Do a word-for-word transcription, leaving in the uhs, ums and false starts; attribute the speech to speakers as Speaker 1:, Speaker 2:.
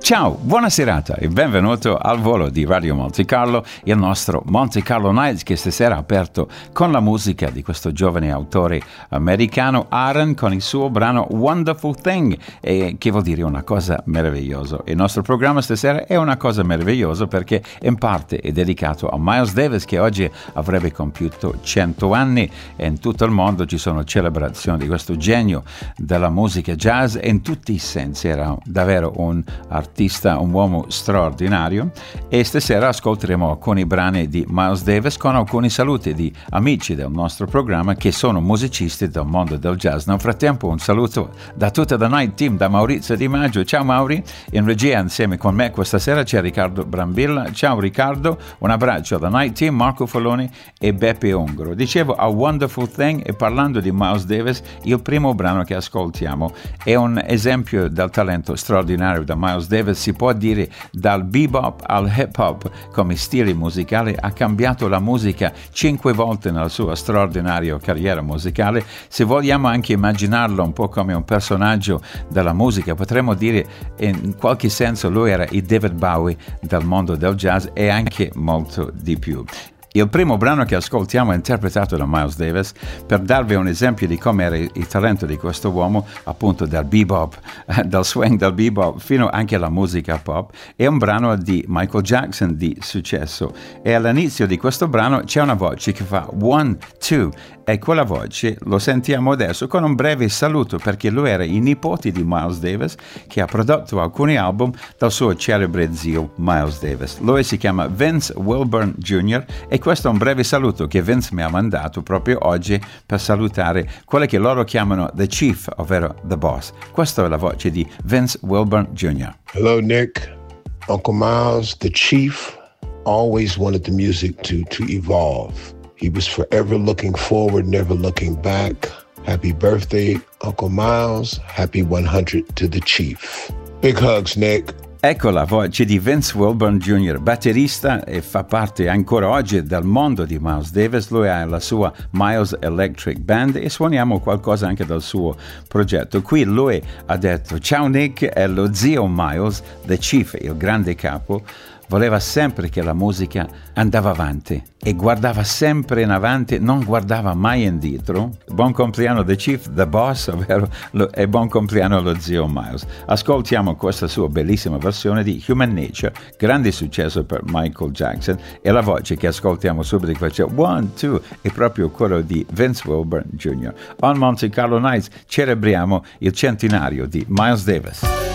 Speaker 1: Ciao, buona serata e benvenuto al volo di Radio Monte Carlo, il nostro Monte Carlo Nights che stasera ha aperto con la musica di questo giovane autore americano Aaron con il suo brano Wonderful Thing, e che vuol dire una cosa meravigliosa. Il nostro programma stasera è una cosa meravigliosa perché in parte è dedicato a Miles Davis, che oggi avrebbe compiuto cento anni, e in tutto il mondo ci sono celebrazioni di questo genio della musica jazz e in tutti i sensi. Era davvero un artista artista, un uomo straordinario, e stasera ascolteremo alcuni brani di Miles Davis con alcuni saluti di amici del nostro programma che sono musicisti del mondo del jazz. Nel frattempo un saluto da tutta la Night Team, da Maurizio Di Maggio. Ciao Mauri. In regia insieme con me questa sera c'è Riccardo Brambilla. Ciao Riccardo, un abbraccio alla Night Team, Marco Foloni e Beppe Ongro. Dicevo A Wonderful Thing, e parlando di Miles Davis, il primo brano che ascoltiamo è un esempio del talento straordinario da Miles Davis. Si può dire dal bebop al hip hop come stile musicale, ha cambiato la musica cinque volte nella sua straordinaria carriera musicale. Se vogliamo anche immaginarlo un po' come un personaggio della musica, potremmo dire in qualche senso lui era il David Bowie del mondo del jazz e anche molto di più. Il primo brano che ascoltiamo è interpretato da Miles Davis per darvi un esempio di come era il talento di questo uomo, appunto dal bebop, dal swing del bebop fino anche alla musica pop. È un brano di Michael Jackson di successo, e all'inizio di questo brano c'è una voce che fa one, two, e quella voce lo sentiamo adesso con un breve saluto, perché lui era il nipote di Miles Davis che ha prodotto alcuni album dal suo celebre zio Miles Davis. Lui si chiama Vince Wilburn Junior e questo è un breve saluto che Vince mi ha mandato proprio oggi per salutare quello che loro chiamano The Chief, ovvero The Boss. Questa è la voce di Vince Wilburn Junior
Speaker 2: Hello Nick, Uncle Miles, The Chief, always wanted the music to, to evolve. He was forever looking forward, never looking back. Happy birthday, Uncle Miles. Happy one hundred to The Chief. Big hugs, Nick.
Speaker 1: Ecco la voce di Vince Wilburn Junior, batterista, e fa parte ancora oggi del mondo di Miles Davis. Lui ha la sua Miles Electric Band e suoniamo qualcosa anche dal suo progetto. Qui lui ha detto: ciao Nick, è lo zio Miles, The Chief, il grande capo. Voleva sempre che la musica andava avanti e guardava sempre in avanti, non guardava mai indietro. Buon compleanno The Chief, The Boss, ovvero lo, e buon compleanno allo zio Miles. Ascoltiamo questa sua bellissima versione di Human Nature, grande successo per Michael Jackson, e la voce che ascoltiamo subito qua c'è One, Two, è proprio quello di Vince Wilburn Junior On Monte Carlo Nights celebriamo il centenario di Miles Davis.